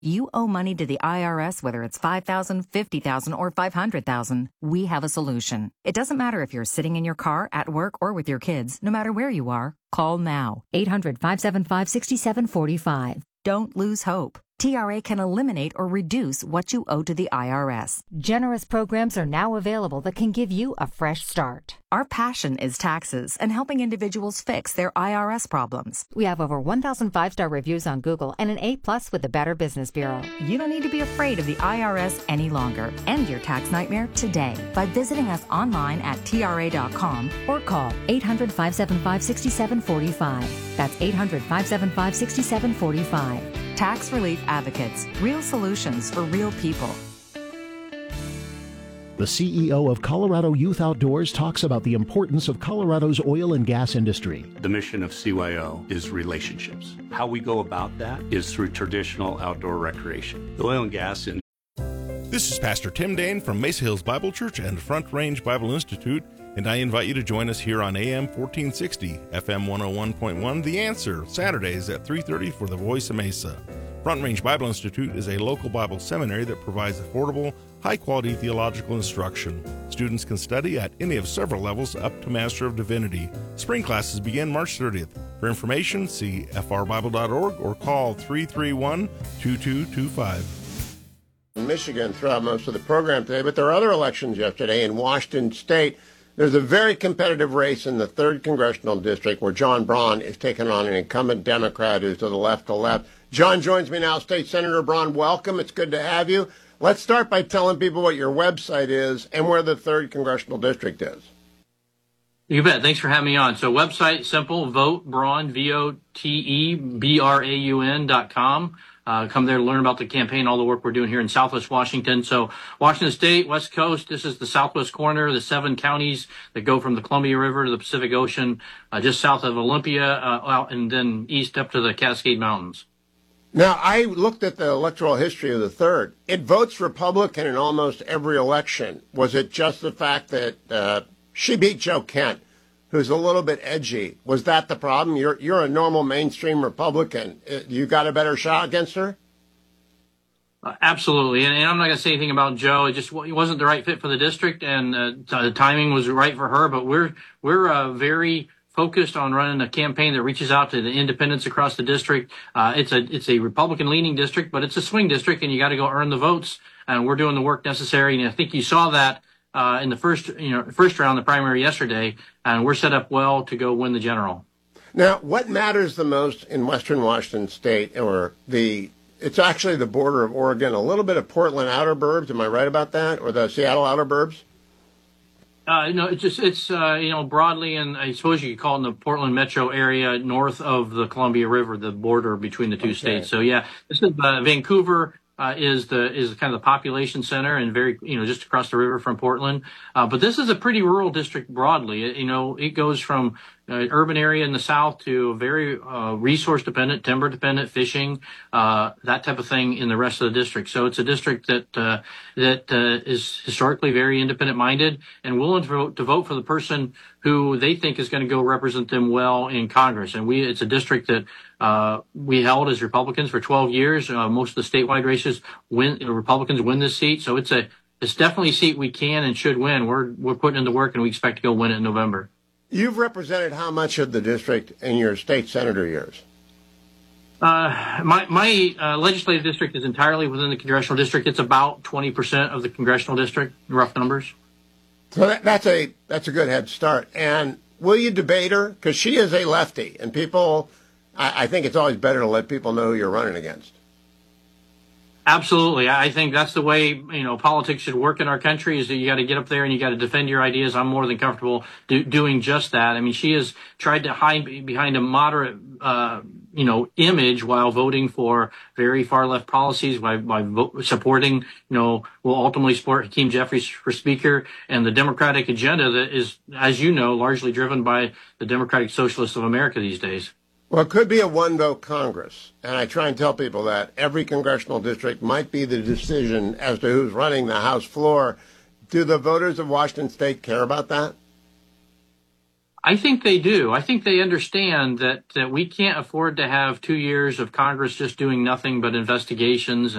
You owe money to the IRS, whether it's $5,000, $50,000, or $500,000. We have a solution. It doesn't matter if you're sitting in your car, at work, or with your kids. No matter where you are, call now. 800-575-6745. Don't lose hope. TRA can eliminate or reduce what you owe to the IRS. Generous programs are now available that can give you a fresh start. Our passion is taxes and helping individuals fix their IRS problems. We have over 1,000 5-star reviews on Google and an A+ with the Better Business Bureau. You don't need to be afraid of the IRS any longer. End your tax nightmare today by visiting us online at TRA.com or call 800-575-6745. That's 800-575-6745. Tax Relief Advocates. Real solutions for real people. The CEO of Colorado Youth Outdoors talks about the importance of Colorado's oil and gas industry. The mission of CYO is relationships. How we go about that is through traditional outdoor recreation. The oil and gas industry. This is Pastor Tim Dane from Mesa Hills Bible Church and Front Range Bible Institute, and I invite you to join us here on AM 1460, FM 101.1, The Answer, Saturdays at 3:30 for the Voice of Mesa. Front Range Bible Institute is a local Bible seminary that provides affordable, high-quality theological instruction. Students can study at any of several levels up to Master of Divinity. Spring classes begin March 30th. For information, see frbible.org or call 331-2225. In Michigan throughout most of the program today, but there are other elections yesterday in Washington State. There's a very competitive race in the 3rd Congressional District where John Braun is taking on an incumbent Democrat who's to the left. John joins me now. State Senator Braun, welcome. It's good to have you. Let's start by telling people what your website is and where the 3rd Congressional District is. You bet. Thanks for having me on. So website, simple, Vote Braun, VOTEBRAUN.com. Come there to learn about the campaign, all the work we're doing here in Southwest Washington. So Washington State, West Coast, this is the southwest corner, the 7 counties that go from the Columbia River to the Pacific Ocean, just south of Olympia, out and then east up to the Cascade Mountains. Now, I looked at the electoral history of the 3rd. It votes Republican in almost every election. Was it just the fact that she beat Joe Kent, who's a little bit edgy? Was that the problem? You're a normal mainstream Republican. You got a better shot against her? Absolutely. And I'm not going to say anything about Joe. It wasn't the right fit for the district, and the timing was right for her. But we're very focused on running a campaign that reaches out to the independents across the district. It's a Republican-leaning district, but it's a swing district, and you got to go earn the votes. And we're doing the work necessary. And I think you saw that in the first round, the primary yesterday, and we're set up well to go win the general. Now, what matters the most in Western Washington State, it's actually the border of Oregon, a little bit of Portland outer burbs. Am I right about that, or the Seattle outer burbs? It's broadly, and I suppose you could call it in the Portland metro area north of the Columbia River, the border between the two states. So yeah, this is Vancouver. Is kind of the population center and very, just across the river from Portland. But this is a pretty rural district broadly. It goes from urban area in the south to very resource dependent, timber dependent, fishing, that type of thing in the rest of the district. So it's a district that is historically very independent minded and willing to vote for the person who they think is going to go represent them well in Congress. And it's a district that we held as Republicans for 12 years. Most of the statewide races Republicans win this seat. So it's definitely a seat we can and should win. We're putting in the work, and we expect to go win it in November. You've represented how much of the district in your state senator years? My legislative district is entirely within the congressional district. It's about 20% of the congressional district, rough numbers. So that's a good head start. And will you debate her? Because she is a lefty, and I think it's always better to let people know who you're running against. Absolutely. I think that's the way, politics should work in our country, is that you got to get up there and you got to defend your ideas. I'm more than comfortable doing just that. I mean, she has tried to hide behind a moderate, image while voting for very far left policies, by supporting, will ultimately support Hakeem Jeffries for Speaker, and the Democratic agenda that is, as you know, largely driven by the Democratic Socialists of America these days. Well, it could be a one-vote Congress, and I try and tell people that every congressional district might be the decision as to who's running the House floor. Do the voters of Washington State care about that? I think they do. I think they understand that we can't afford to have 2 years of Congress just doing nothing but investigations